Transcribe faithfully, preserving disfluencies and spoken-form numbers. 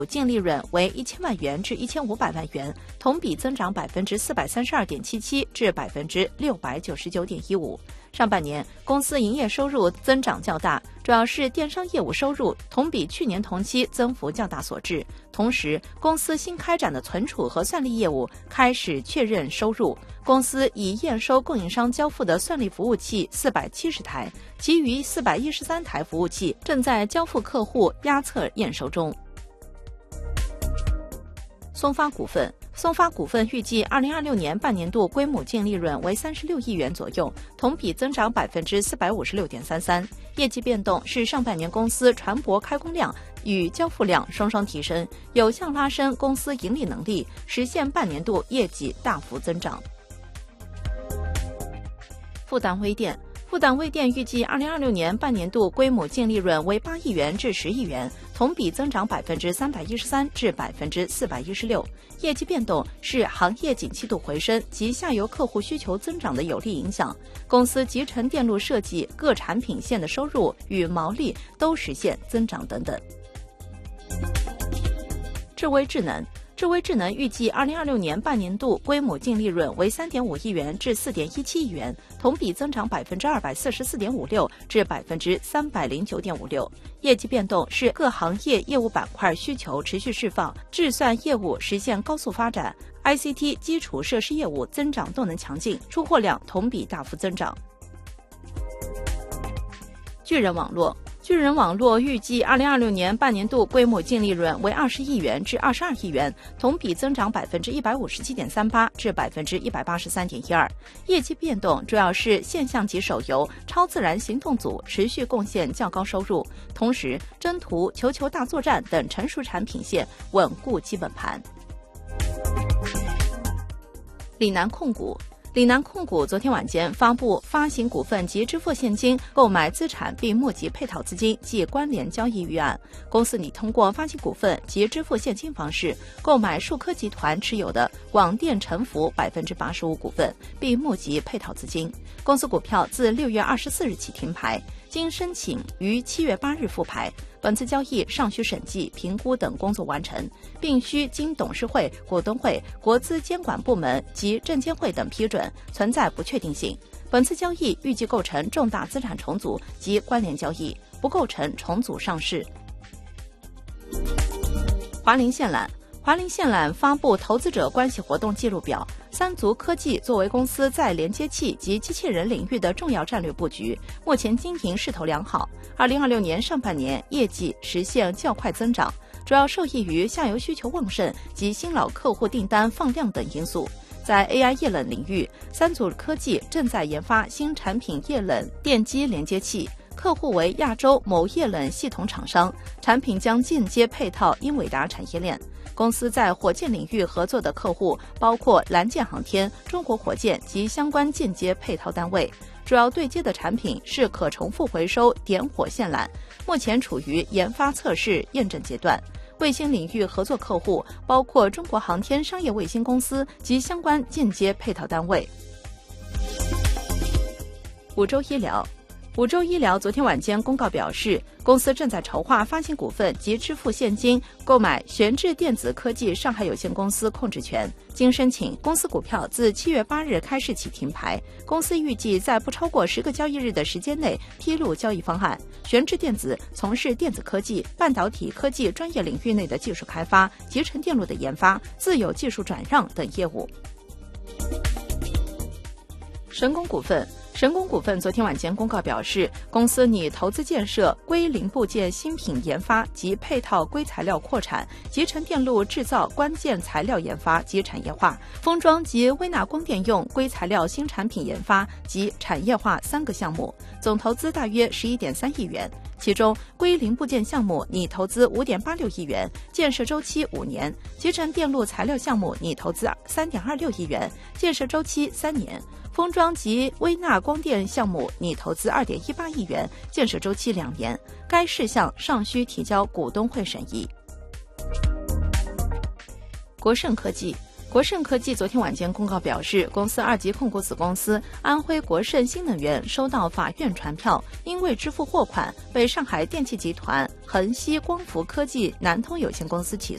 净利润为一千万元至一千五百万元，同比增长百分之四百三十二点七七至百分之六百九十九点一五。上半年公司营业收入增长较大，主要是电商业务收入同比去年同期增幅较大所致。同时，公司新开展的存储和算力业务开始确认收入。公司已验收供应商交付的算力服务器四百七十台，其余四百一十三台服务器正在交付客户压测验收中。松发股份。松发股份预计二零二六年半年度归母净利润为三十六亿元左右，同比增长百分之四百五十六点三三。业绩变动是上半年公司船舶开工量与交付量双双提升，有效拉升公司盈利能力，实现半年度业绩大幅增长。复旦微电。复旦微电预计二零二六年半年度归母净利润为八亿元至十亿元，同比增长百分之三百一十三至百分之四百一十六。业绩变动是行业景气度回升及下游客户需求增长的有利影响。公司集成电路设计各产品线的收入与毛利都实现增长等等。智微智能。智微智能预计二零二六年半年度归母净利润为三点五亿元至四点一七亿元，同比增长百分之二百四十四点五六至百分之三百零九点五六。业绩变动是各行业业务板块需求持续释放，智算业务实现高速发展 ，I C T 基础设施业务增长动能强劲，出货量同比大幅增长。巨人网络。巨人网络预计二零二六年半年度归母净利润为二十亿元至二十二亿元，同比增长百分之一百五十七点三八至百分之一百八十三点一二。业绩变动主要是现象级手游、超自然行动组持续贡献较高收入，同时征途、球球大作战等成熟产品线稳固基本盘。岭南控股。岭南控股昨天晚间发布发行股份及支付现金购买资产并募集配套资金及关联交易预案。公司拟通过发行股份及支付现金方式购买数科集团持有的广电沉浮百分之八十五股份，并募集配套资金。公司股票自六月二十四日起停牌，经申请于七月八日复牌。本次交易尚需审计、评估等工作完成，并需经董事会、股东会、国资监管部门及证监会等批准，存在不确定性。本次交易预计构成重大资产重组及关联交易，不构成重组上市。华凌线缆。华凌线缆发布投资者关系活动记录表，三足科技作为公司在连接器及机器人领域的重要战略布局，目前经营势头良好。二零二六年上半年业绩实现较快增长，主要受益于下游需求旺盛及新老客户订单放量等因素。在 A I 液冷领域，三足科技正在研发新产品液冷电机连接器，客户为亚洲某液冷系统厂商，产品将间接配套英伟达产业链。公司在火箭领域合作的客户包括蓝箭航天、中国火箭及相关间接配套单位，主要对接的产品是可重复回收点火线缆，目前处于研发测试验证阶段。卫星领域合作客户包括中国航天商业卫星公司及相关间接配套单位。五洲医疗。五洲医疗昨天晚间公告表示，公司正在筹划发行股份及支付现金购买玄智电子科技上海有限公司控制权。经申请，公司股票自七月八日开市起停牌。公司预计在不超过十个交易日的时间内披露交易方案。玄智电子从事电子科技、半导体科技专业领域内的技术开发、集成电路的研发、自有技术转让等业务。神功股份。神功股份昨天晚间公告表示，公司拟投资建设硅零部件新品研发及配套硅材料扩产、集成电路制造关键材料研发及产业化、封装及微纳光电用硅材料新产品研发及产业化三个项目，总投资大约十一点三亿元。其中，硅零部件项目拟投资五点八六亿元，建设周期五年；集成电路材料项目拟投资三点二六亿元，建设周期三年。封装及微纳光电项目拟投资 二点一八亿元，建设周期两年。该事项尚需提交股东会审议。国盛科技。 国盛科技昨天晚间公告表示，公司二级控股子公司安徽国盛新能源收到法院传票，因未支付货款，被上海电气集团恒熙光伏科技南通有限公司起诉。